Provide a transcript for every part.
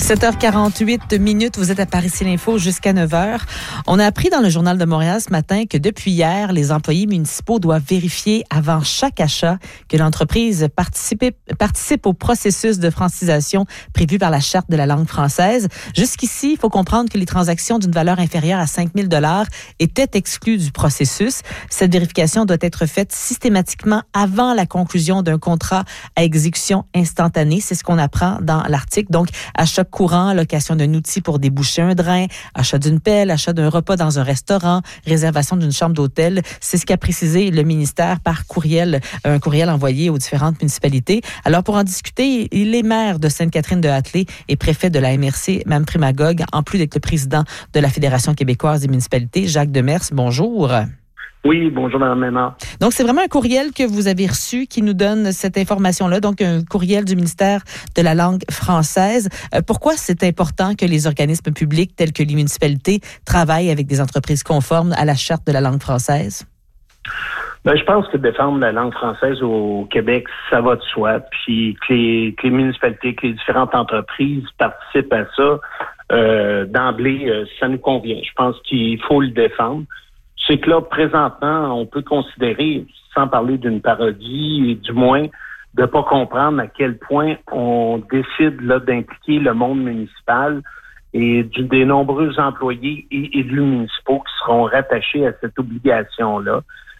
7h48, vous êtes à Paris l'Info jusqu'à 9h. On a appris dans le Journal de Montréal ce matin que depuis hier, les employés municipaux doivent vérifier avant chaque achat que l'entreprise participe au processus de francisation prévu par la Charte de la langue française. Jusqu'ici, il faut comprendre que les transactions d'une valeur inférieure à 5 000 $ étaient exclues du processus. Cette vérification doit être faite systématiquement avant la conclusion d'un contrat à exécution instantanée. C'est ce qu'on apprend dans l'article. Donc, achat courant, location d'un outil pour déboucher un drain, achat d'une pelle, achat d'un repas dans un restaurant, réservation d'une chambre d'hôtel. C'est ce qu'a précisé le ministère par courriel, un courriel envoyé aux différentes municipalités. Alors, pour en discuter, il est maire de Sainte-Catherine-de-Hâtelé et préfet de la MRC, Mme Prémagogue, en plus d'être le président de la Fédération québécoise des municipalités, Jacques Demers. Bonjour. Oui, bonjour Mme Ménard. Donc, c'est vraiment un courriel que vous avez reçu qui nous donne cette information-là, donc un courriel du ministère de la langue française. Pourquoi c'est important que les organismes publics tels que les municipalités travaillent avec des entreprises conformes à la Charte de la langue française? Je pense que défendre la langue française au Québec, ça va de soi. Puis que les municipalités, que les différentes entreprises participent à ça, d'emblée, ça nous convient. Je pense qu'il faut le défendre. C'est que là, présentement, on peut considérer, sans parler d'une parodie, et du moins de pas comprendre à quel point on décide là d'impliquer le monde municipal et des nombreux employés et élus municipaux qui seront rattachés à cette obligation-là.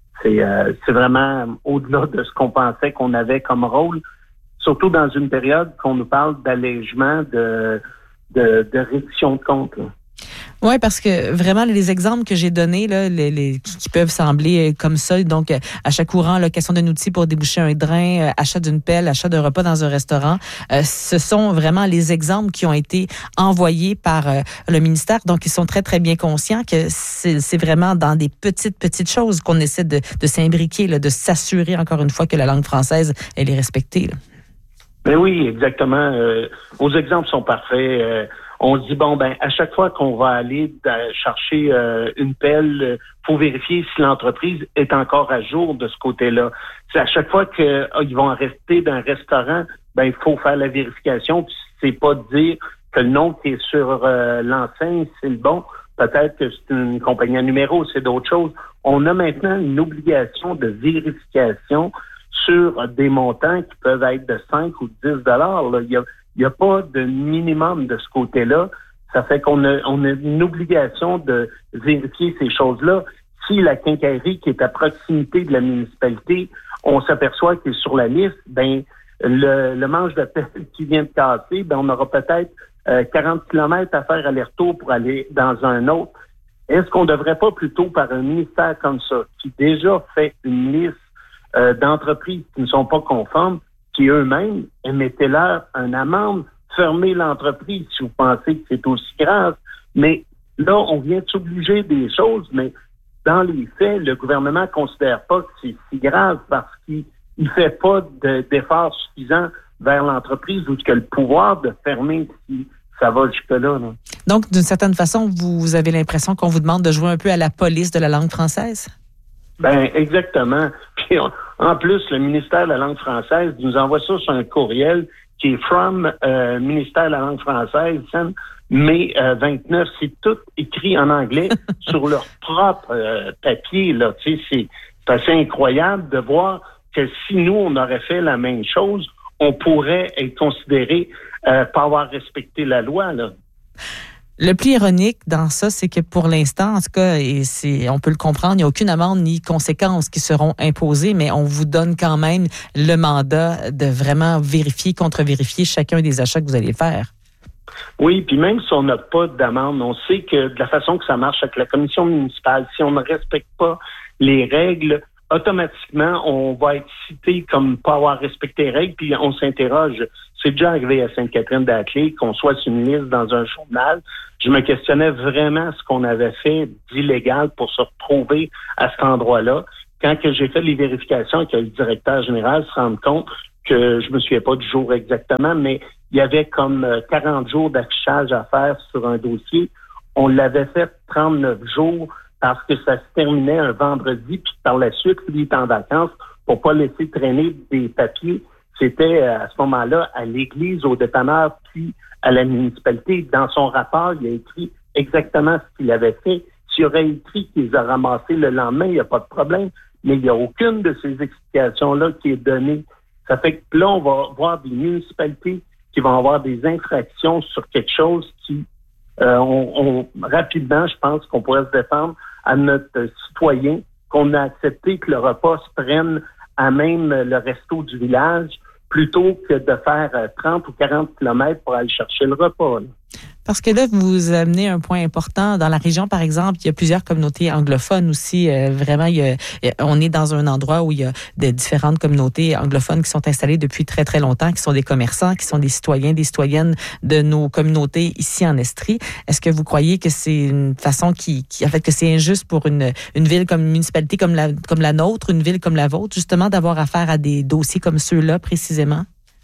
C'est vraiment au-delà de ce qu'on pensait qu'on avait comme rôle, surtout dans une période qu'on nous parle d'allègement de réduction de comptes, là. Oui, parce que vraiment, les exemples que j'ai donnés, là, qui peuvent sembler comme ça, donc achat courant, location d'un outil pour déboucher un drain, achat d'une pelle, achat d'un repas dans un restaurant, ce sont vraiment les exemples qui ont été envoyés par le ministère. Donc, ils sont très, très bien conscients que c'est vraiment dans des petites choses qu'on essaie de s'imbriquer, là, de s'assurer, encore une fois, que la langue française, elle est respectée, là. Ben oui, exactement. Vos exemples sont parfaits. On se dit, à chaque fois qu'on va aller chercher une pelle, faut vérifier si l'entreprise est encore à jour de ce côté-là. C'est à chaque fois qu'ils vont rester d'un restaurant, il faut faire la vérification. Puis c'est pas de dire que le nom qui est sur l'enseigne, c'est le bon. Peut-être que c'est une compagnie à numéro, c'est d'autres choses. On a maintenant une obligation de vérification sur des montants qui peuvent être de 5 ou 10 $. Là. Il n'y a pas de minimum de ce côté-là. Ça fait qu'on a une obligation de vérifier ces choses-là. Si la quincaillerie qui est à proximité de la municipalité, on s'aperçoit qu'il est sur la liste, le manche de pelle qui vient de casser, on aura peut-être 40 km à faire aller-retour pour aller dans un autre. Est-ce qu'on ne devrait pas plutôt, par un ministère comme ça, qui déjà fait une liste d'entreprises qui ne sont pas conformes, qui eux-mêmes émettez-leur une amende, fermez l'entreprise si vous pensez que c'est aussi grave. Mais là, on vient de s'obliger des choses, mais dans les faits, le gouvernement ne considère pas que c'est si grave parce qu'il ne fait pas d'efforts suffisants vers l'entreprise ou que le pouvoir de fermer si ça va jusque-là. Là. Donc, d'une certaine façon, vous avez l'impression qu'on vous demande de jouer un peu à la police de la langue française? Exactement. Puis en plus, le ministère de la langue française nous envoie ça sur un courriel qui est from ministère de la langue française, mai 29. C'est tout écrit en anglais sur leur propre papier. Là, c'est assez incroyable de voir que si nous, on aurait fait la même chose, on pourrait être considéré pas avoir respecté la loi, là. Le plus ironique dans ça, c'est que pour l'instant, en tout cas, on peut le comprendre, il n'y a aucune amende ni conséquences qui seront imposées, mais on vous donne quand même le mandat de vraiment vérifier, contre-vérifier chacun des achats que vous allez faire. Oui, puis même si on n'a pas d'amende, on sait que de la façon que ça marche avec la commission municipale, si on ne respecte pas les règles, automatiquement, on va être cité comme pas avoir respecté les règles, puis on s'interroge. C'est déjà arrivé à Sainte-Catherine-d'Hâtelé qu'on soit sur une liste dans un journal. Je me questionnais vraiment ce qu'on avait fait d'illégal pour se retrouver à cet endroit-là. Quand que j'ai fait les vérifications et que le directeur général se rende compte que je me souviens pas du jour exactement, mais il y avait comme 40 jours d'affichage à faire sur un dossier. On l'avait fait 39 jours parce que ça se terminait un vendredi, puis par la suite, lui est en vacances pour pas laisser traîner des papiers c'était à ce moment-là à l'église, au dépanneur, puis à la municipalité. Dans son rapport, il a écrit exactement ce qu'il avait fait. S'il aurait écrit qu'il les a ramassés le lendemain, il n'y a pas de problème. Mais il n'y a aucune de ces explications-là qui est donnée. Ça fait que là, on va voir des municipalités qui vont avoir des infractions sur quelque chose qui, rapidement, je pense qu'on pourrait se défendre à notre citoyen, qu'on a accepté que le repas se prenne à même le resto du village, plutôt que de faire 30 ou 40 kilomètres pour aller chercher le repas, là. Parce que là, vous amenez un point important. Dans la région, par exemple, il y a plusieurs communautés anglophones aussi. Vraiment, on est dans un endroit où il y a de différentes communautés anglophones qui sont installées depuis très, très longtemps, qui sont des commerçants, qui sont des citoyens, des citoyennes de nos communautés ici en Estrie. Est-ce que vous croyez que c'est une façon en fait, que c'est injuste pour une ville comme une municipalité comme la nôtre, une ville comme la vôtre, justement, d'avoir affaire à des dossiers comme ceux-là, précisément?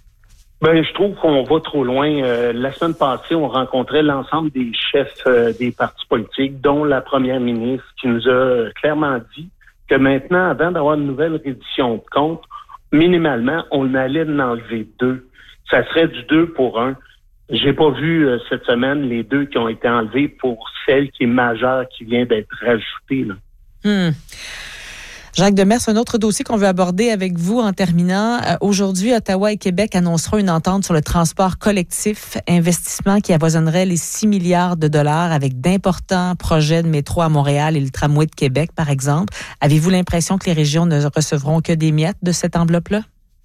Ben, je trouve qu'on va trop loin. La semaine passée, on rencontrait l'ensemble des chefs des partis politiques, dont la première ministre, qui nous a clairement dit que maintenant, avant d'avoir une nouvelle reddition de compte, minimalement, on allait en enlever 2. Ça serait du 2 pour 1. J'ai pas vu cette semaine les 2 qui ont été enlevés pour celle qui est majeure, qui vient d'être rajoutée, là. Jacques Demers, un autre dossier qu'on veut aborder avec vous en terminant. Aujourd'hui, Ottawa et Québec annonceront une entente sur le transport collectif, investissement qui avoisinerait les 6 milliards de dollars avec d'importants projets de métro à Montréal et le tramway de Québec, par exemple. Avez-vous l'impression que les régions ne recevront que des miettes de cette enveloppe-là?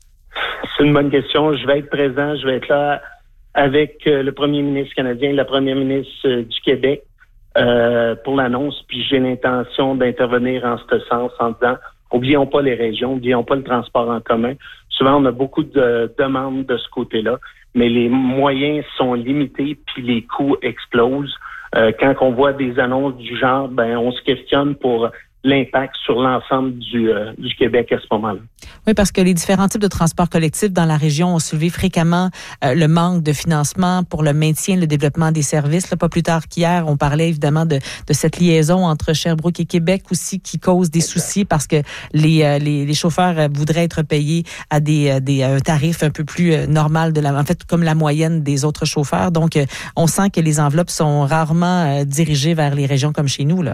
C'est une bonne question. Je vais être présent. Je vais être là avec le premier ministre canadien et la première ministre du Québec. Pour l'annonce, puis j'ai l'intention d'intervenir en ce sens en disant, oublions pas les régions, oublions pas le transport en commun. Souvent, on a beaucoup de demandes de ce côté-là, mais les moyens sont limités, puis les coûts explosent. Quand on voit des annonces du genre, ben on se questionne pour l'impact sur l'ensemble du Québec à ce moment-là. Oui, parce que les différents types de transports collectifs dans la région ont soulevé fréquemment le manque de financement pour le maintien et le développement des services. Là, pas plus tard qu'hier, on parlait évidemment de cette liaison entre Sherbrooke et Québec aussi qui cause des soucis parce que les chauffeurs voudraient être payés à un tarif un peu plus normal en fait comme la moyenne des autres chauffeurs. Donc, on sent que les enveloppes sont rarement dirigées vers les régions comme chez nous, là.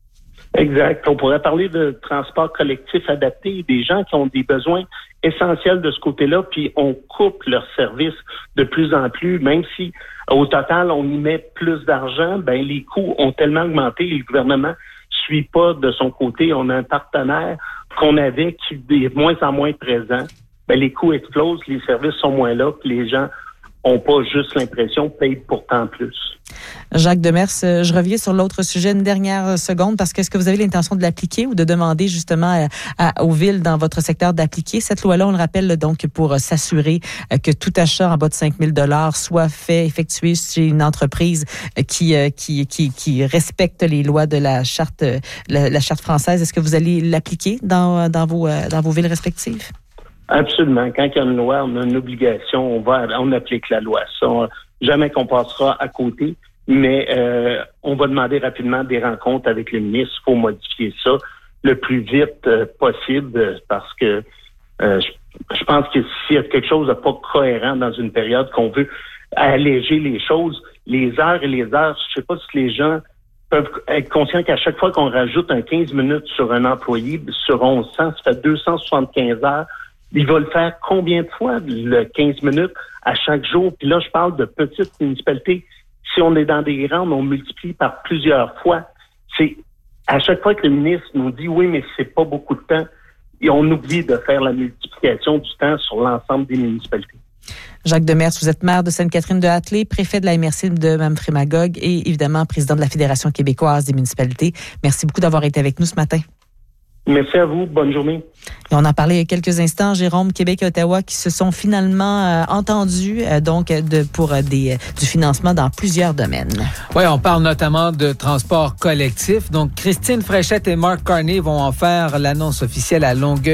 Exact. On pourrait parler de transport collectif adapté, des gens qui ont des besoins essentiels de ce côté-là, puis on coupe leurs services de plus en plus, même si au total on y met plus d'argent, ben les coûts ont tellement augmenté et le gouvernement suit pas de son côté. On a un partenaire qu'on avait qui est de moins en moins présent. Ben les coûts explosent, les services sont moins là, puis les gens ont pas juste l'impression payent pourtant plus. Jacques Demers, je reviens sur l'autre sujet une dernière seconde parce que est-ce que vous avez l'intention de l'appliquer ou de demander justement aux villes dans votre secteur d'appliquer cette loi-là? On le rappelle donc pour s'assurer que tout achat en bas de 5 000 $ soit effectué chez une entreprise qui respecte les lois de la charte française. Est-ce que vous allez l'appliquer dans vos villes respectives? Absolument. Quand il y a une loi, on a une obligation, on applique la loi. Ça, jamais qu'on passera à côté, mais on va demander rapidement des rencontres avec le ministre. Il faut modifier ça le plus vite possible parce que je pense que s'il y a quelque chose de pas cohérent dans une période qu'on veut alléger les choses, les heures et les heures, je sais pas si les gens peuvent être conscients qu'à chaque fois qu'on rajoute un 15 minutes sur un employé, sur 1100, ça fait 275 heures. Il va le faire combien de fois, le 15 minutes à chaque jour? Puis là, je parle de petites municipalités. Si on est dans des grandes, on multiplie par plusieurs fois. C'est à chaque fois que le ministre nous dit oui, mais c'est pas beaucoup de temps, et on oublie de faire la multiplication du temps sur l'ensemble des municipalités. Jacques Demers, vous êtes maire de Sainte-Catherine-de-Hatley, préfet de la MRC de Mme-Frémagogue et évidemment président de la Fédération québécoise des municipalités. Merci beaucoup d'avoir été avec nous ce matin. Merci à vous. Bonne journée. Et on en parlait il y a quelques instants, Jérôme, Québec et Ottawa qui se sont finalement entendus pour du financement dans plusieurs domaines. Oui, on parle notamment de transport collectif. Donc, Christine Fréchette et Mark Carney vont en faire l'annonce officielle à Longueuil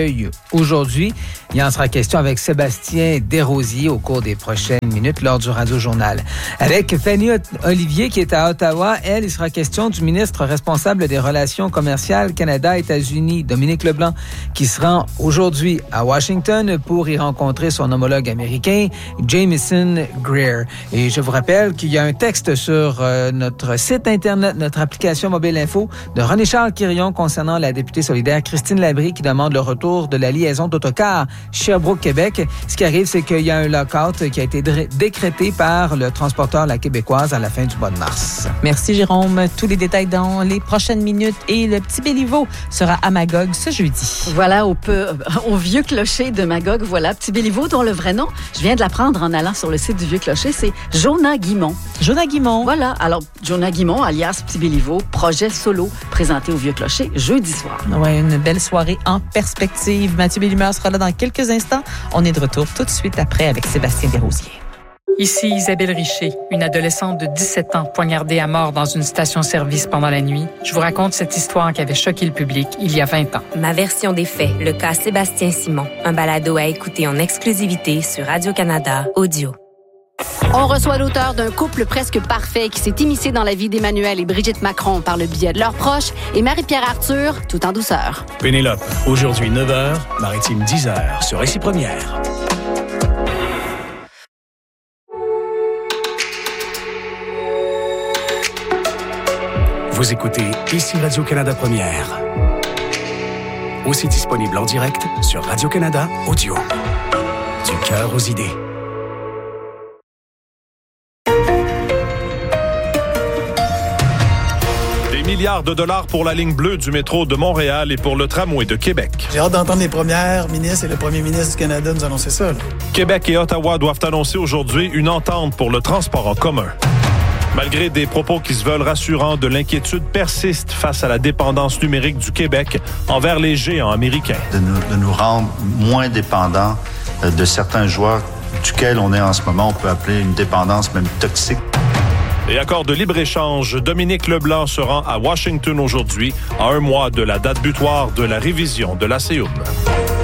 aujourd'hui. Il en sera question avec Sébastien Desrosiers au cours des prochaines minutes lors du Radio-Journal. Avec Fanny Olivier qui est à Ottawa, il sera question du ministre responsable des relations commerciales Canada-États-Unis, Dominique Leblanc, qui se rend aujourd'hui à Washington pour y rencontrer son homologue américain, Jamieson Greer. Et je vous rappelle qu'il y a un texte sur notre site Internet, notre application Mobile Info, de René-Charles Quirion concernant la députée solidaire Christine Labrie qui demande le retour de la liaison d'autocar Sherbrooke-Québec. Ce qui arrive, c'est qu'il y a un lock-out qui a été décrété par le transporteur La Québécoise à la fin du mois de mars. Merci Jérôme. Tous les détails dans les prochaines minutes et le petit Béliveau sera à Magog ce jeudi. Voilà, au Vieux Clocher de Magog, voilà, petit Béliveau dont le vrai nom, je viens de l'apprendre en allant sur le site du Vieux Clocher, c'est Jonah Guimont. Jonah Guimont. Voilà, alors Jonah Guimont, alias Petit Béliveau, projet solo présenté au Vieux Clocher jeudi soir. Ouais, une belle soirée en perspective. Mathieu Bellimeur sera là dans quelques instants. On est de retour tout de suite après avec Sébastien Desrosiers. Ici Isabelle Richer, une adolescente de 17 ans poignardée à mort dans une station-service pendant la nuit. Je vous raconte cette histoire qui avait choqué le public il y a 20 ans. Ma version des faits, le cas Sébastien Simon. Un balado à écouter en exclusivité sur Radio-Canada Audio. On reçoit l'auteur d'un couple presque parfait qui s'est immiscé dans la vie d'Emmanuel et Brigitte Macron par le biais de leurs proches et Marie-Pierre Arthur, tout en douceur. Pénélope, aujourd'hui 9h, Maritime 10h, sur Récit Première. Vous écoutez Ici Radio-Canada Première. Aussi disponible en direct sur Radio-Canada Audio. Du cœur aux idées. Milliards de dollars pour la ligne bleue du métro de Montréal et pour le tramway de Québec. J'ai hâte d'entendre les premières ministres et le premier ministre du Canada nous annoncer ça. Là. Québec et Ottawa doivent annoncer aujourd'hui une entente pour le transport en commun. Malgré des propos qui se veulent rassurants, de l'inquiétude persiste face à la dépendance numérique du Québec envers les géants américains. De nous rendre moins dépendants de certains joueurs duquel on est en ce moment, on peut appeler une dépendance même toxique. Et accord de libre-échange, Dominique Leblanc se rend à Washington aujourd'hui, à un mois de la date butoir de la révision de la CEUM.